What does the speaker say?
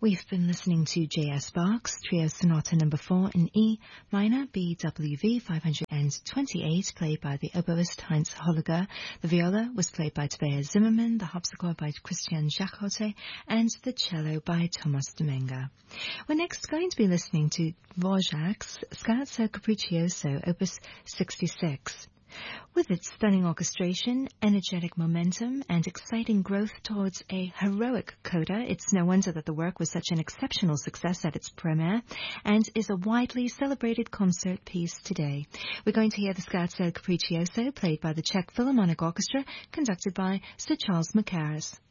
We've been listening to J.S. Bach's Trio Sonata No. 4 in E minor, BWV 528, played by the oboist Heinz Holliger. The viola was played by Tobias Zimmermann, the harpsichord by Christian Jachote, and the cello by Thomas Domenga. We're next going to be listening to Dvorak's Scherzo Capriccioso, Opus 66. With its stunning orchestration, energetic momentum, and exciting growth towards a heroic coda, it's no wonder that the work was such an exceptional success at its premiere and is a widely celebrated concert piece today. We're going to hear the Scherzo Capriccioso played by the Czech Philharmonic Orchestra, conducted by Sir Charles Mackerras.